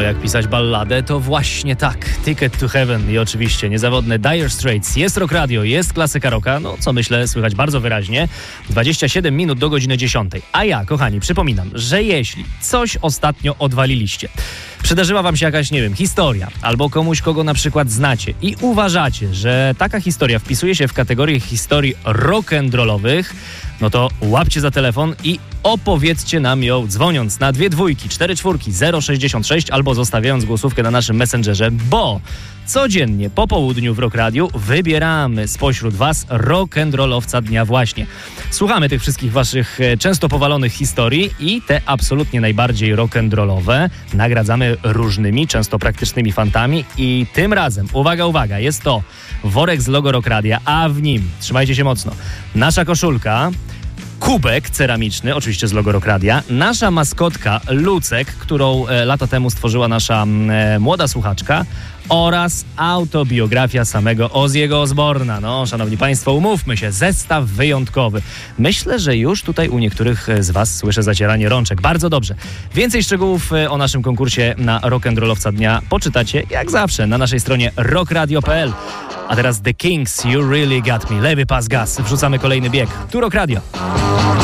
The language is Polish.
jak pisać balladę, to właśnie tak. Ticket to Heaven i oczywiście niezawodne Dire Straits. Jest Rock Radio, jest klasyka rocka, no co myślę słychać bardzo wyraźnie. 27 minut do godziny 10. A ja, kochani, przypominam, że jeśli coś ostatnio odwaliliście, przydarzyła wam się jakaś, nie wiem, historia, albo komuś, kogo na przykład znacie i uważacie, że taka historia wpisuje się w kategorię historii rock'n'rollowych, no to łapcie za telefon i opowiedzcie nam ją, dzwoniąc na 2 2 4 4 066 albo zostawiając głosówkę na naszym Messengerze, bo codziennie po południu w Rock Radiu wybieramy spośród was rock'n'rollowca dnia właśnie. Słuchamy tych wszystkich waszych często powalonych historii i te absolutnie najbardziej rock'n'rollowe nagradzamy różnymi, często praktycznymi fantami i tym razem, uwaga, uwaga, jest to worek z logo Rock Radia, a w nim, trzymajcie się mocno, nasza koszulka, kubek ceramiczny, oczywiście z logo Rock Radia, nasza maskotka Lucek, którą lata temu stworzyła nasza młoda słuchaczka, oraz autobiografia samego Ozzy'ego Osbourna. No, szanowni państwo, umówmy się, zestaw wyjątkowy. Myślę, że już tutaj u niektórych z was słyszę zacieranie rączek. Bardzo dobrze. Więcej szczegółów o naszym konkursie na Rock'n'Rollowca Dnia poczytacie, jak zawsze, na naszej stronie rockradio.pl. A teraz The Kings, You Really Got Me. Lewy pas gaz. Wrzucamy kolejny bieg. Tu Rock Radio.